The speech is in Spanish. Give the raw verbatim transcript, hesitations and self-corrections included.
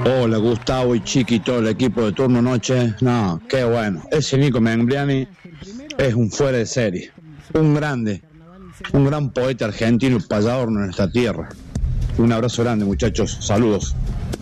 Hola Gustavo y Chiqui, todo el equipo de Turno Noche. No, qué bueno. Ese Nico Membriani es un fuera de serie. Un grande. Un gran poeta argentino y payador en nuestra tierra. Un abrazo grande, muchachos. Saludos.